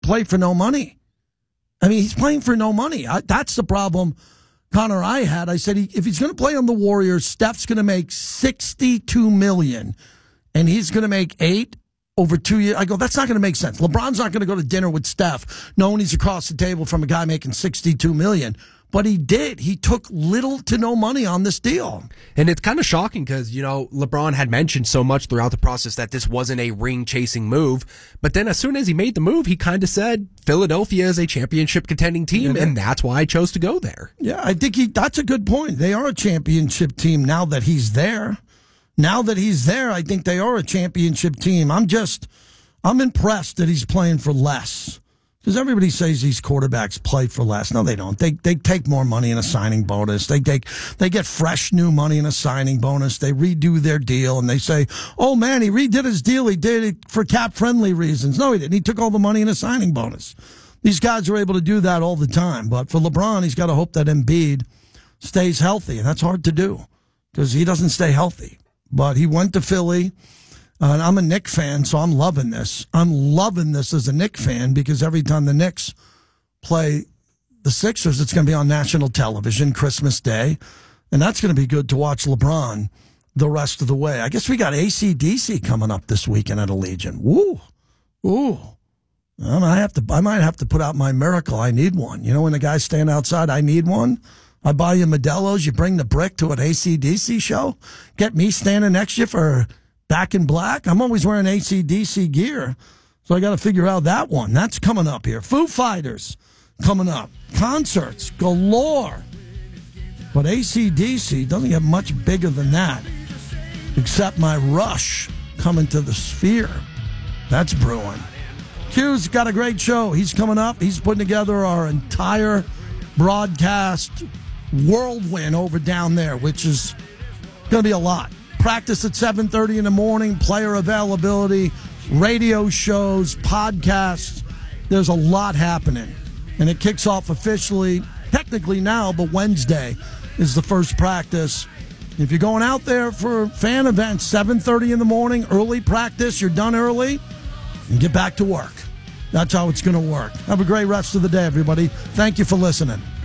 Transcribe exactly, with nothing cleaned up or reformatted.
play for no money. I mean, he's playing for no money. I, that's the problem, Connor, I had. I said, he, if he's going to play on the Warriors, Steph's going to make sixty-two million dollars, and he's going to make eight over two years. I go, that's not going to make sense. LeBron's not going to go to dinner with Steph knowing he's across the table from a guy making sixty-two million dollars. But he did. He took little to no money on this deal. And it's kind of shocking because, you know, LeBron had mentioned so much throughout the process that this wasn't a ring-chasing move. But then as soon as he made the move, he kind of said, Philadelphia is a championship contending team, and that's why I chose to go there. Yeah, I think he. that's a good point. They are a championship team now that he's there. Now that he's there, I think they are a championship team. I'm just, I'm impressed that he's playing for less. Because everybody says these quarterbacks play for less. No, they don't. They they take more money in a signing bonus. They take they get fresh new money in a signing bonus. They redo their deal and they say, "Oh man, he redid his deal. He did it for cap friendly reasons." No, he didn't. He took all the money in a signing bonus. These guys are able to do that all the time. But for LeBron, he's got to hope that Embiid stays healthy, and that's hard to do because he doesn't stay healthy. But he went to Philly. Uh, and I'm a Knicks fan, so I'm loving this. I'm loving this as a Knicks fan because every time the Knicks play the Sixers, it's going to be on national television Christmas Day. And that's going to be good to watch LeBron the rest of the way. I guess we got A C D C coming up this weekend at Allegiant. Woo! Ooh. I might have to, I might have to put out my miracle. I need one. You know, when the guys stand outside, I need one. I buy you Modelo's. You bring the brick to an A C D C show. Get me standing next to you for Back in Black. I'm always wearing A C D C gear, so I got to figure out that one. That's coming up here. Foo Fighters coming up. Concerts galore. But A C D C doesn't get much bigger than that, except my Rush coming to the Sphere. That's brewing. Q's got a great show. He's coming up. He's putting together our entire broadcast whirlwind over down there, which is going to be a lot. Practice at seven thirty in the morning, player availability, radio shows, podcasts. There's a lot happening. And it kicks off officially, technically now, but Wednesday is the first practice. If you're going out there for fan events, seven thirty in the morning, early practice, you're done early, and get back to work. That's how it's going to work. Have a great rest of the day, everybody. Thank you for listening.